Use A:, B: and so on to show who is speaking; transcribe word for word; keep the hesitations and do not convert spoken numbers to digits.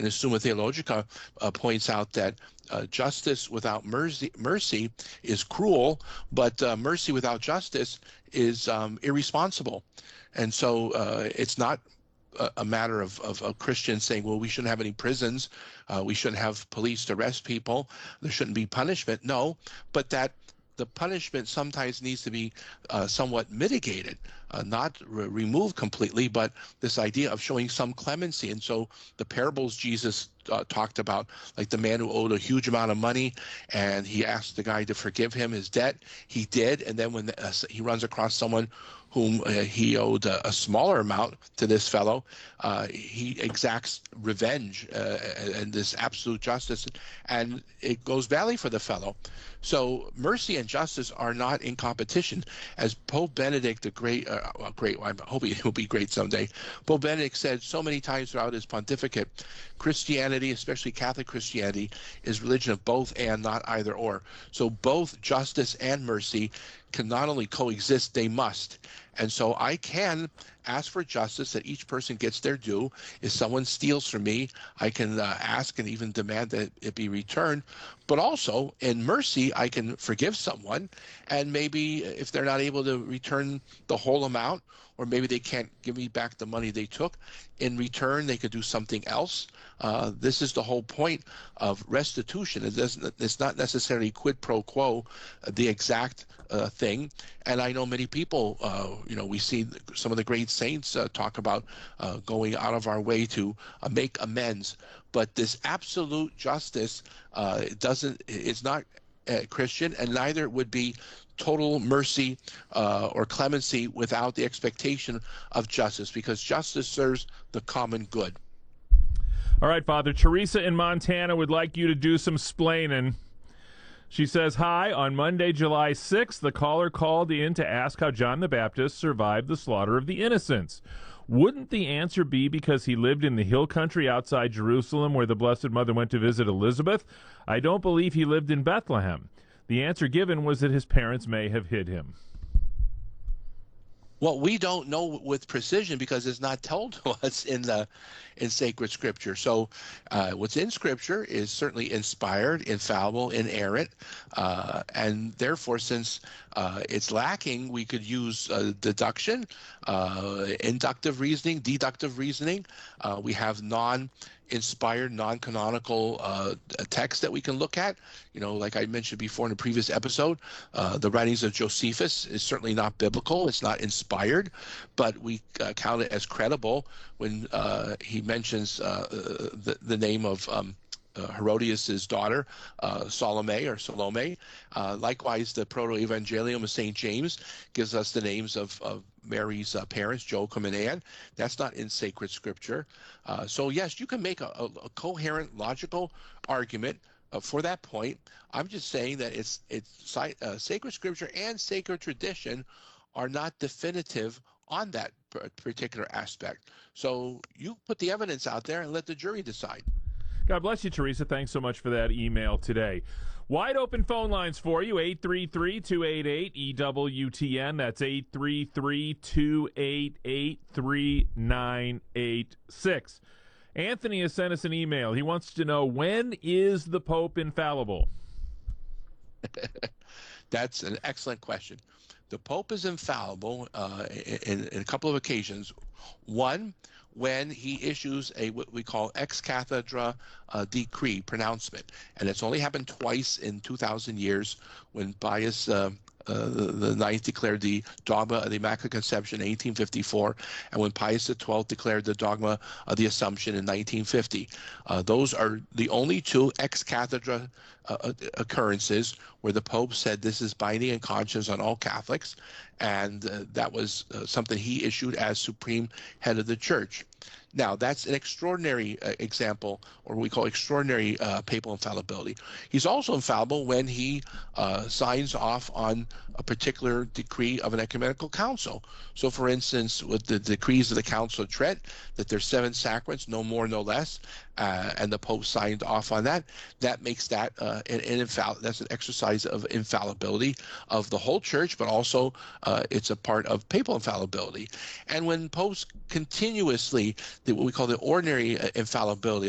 A: in the Summa Theologica uh, points out that uh, justice without mercy, mercy is cruel, but uh, mercy without justice is um, irresponsible. And so uh, it's not a matter of, of, of Christians saying, well, we shouldn't have any prisons, uh, we shouldn't have police to arrest people, there shouldn't be punishment. No, but that the punishment sometimes needs to be uh, somewhat mitigated, uh, not re removed completely, but this idea of showing some clemency. And so the parables Jesus uh, talked about, like the man who owed a huge amount of money and he asked the guy to forgive him his debt, he did, and then when the, uh, he runs across someone whom uh, he owed a, a smaller amount to this fellow, uh, he exacts revenge uh, and this absolute justice, and it goes badly for the fellow. So mercy and justice are not in competition. As Pope Benedict, the great, uh, well, great, I'm hoping he will be great someday, Pope Benedict said so many times throughout his pontificate, Christianity, especially Catholic Christianity, is religion of both and, not either or. So both justice and mercy can not only coexist, they must. And so I can ask for justice, that each person gets their due. If someone steals from me, I can uh, ask and even demand that it be returned. But also in mercy, I can forgive someone, and maybe if they're not able to return the whole amount, or maybe they can't give me back the money they took, in return they could do something else. Uh, this is the whole point of restitution. It doesn't, it's not necessarily quid pro quo, uh, the exact uh, thing. And I know many people, uh, you know, we see some of the great saints uh, talk about uh, going out of our way to uh, make amends. But this absolute justice uh, it doesn't, it's not uh, Christian, and neither would be total mercy uh, or clemency without the expectation of justice, because justice serves the common good.
B: All right, Father. Teresa in Montana would like you to do some splaining. She says, hi, on Monday, July sixth, the caller called in to ask how John the Baptist survived the slaughter of the innocents. Wouldn't the answer be because he lived in the hill country outside Jerusalem where the Blessed Mother went to visit Elizabeth? I don't believe he lived in Bethlehem. The answer given was that his parents may have hid him.
A: Well, we don't know with precision because it's not told to us in the in sacred scripture. So uh, what's in scripture is certainly inspired, infallible, inerrant, uh, and therefore, since uh, it's lacking, we could use uh, deduction, uh, inductive reasoning, deductive reasoning. Uh, we have non inspired, non-canonical uh, text that we can look at. You know, like I mentioned before in the previous episode, uh, the writings of Josephus is certainly not biblical. It's not inspired, but we uh, count it as credible when uh, he mentions uh, the, the name of um, Uh, Herodias's daughter, uh, Salome or Salome. Uh, likewise, the Proto-Evangelium of Saint James gives us the names of, of Mary's uh, parents, Joachim and Anne. That's not in sacred scripture. Uh, so yes, you can make a, a, a coherent, logical argument uh, for that point. I'm just saying that it's it's uh, sacred scripture and sacred tradition are not definitive on that particular aspect. So you put the evidence out there and let the jury decide.
B: God bless you, Teresa. Thanks so much for that email today. Wide open phone lines for you, eight three three, two eight eight, E W T N. That's eight three three, two eight eight, three nine eight six. Anthony has sent us an email. He wants to know, when is the Pope infallible?
A: That's an excellent question. The Pope is infallible uh, in, in a couple of occasions. One, when he issues a what we call ex cathedra uh, decree, pronouncement. And it's only happened twice in two thousand years, when Pius uh, uh, the, the ninth declared the dogma of the Immaculate Conception in eighteen fifty-four, and when Pius the twelfth declared the dogma of the Assumption in nineteen fifty. Uh, those are the only two ex cathedra uh, occurrences where the Pope said this is binding in conscience on all Catholics, and uh, that was uh, something he issued as supreme head of the Church. Now, that's an extraordinary uh, example, or what we call extraordinary uh, papal infallibility. He's also infallible when he uh, signs off on a particular decree of an ecumenical council. So, for instance, with the decrees of the Council of Trent, that there's seven sacraments, no more, no less, uh, and the Pope signed off on that, that makes that uh, an, an infall- that's an exercise of infallibility of the whole Church, but also uh, it's a part of papal infallibility. And when popes continuously, the, what we call the ordinary uh, infallibility,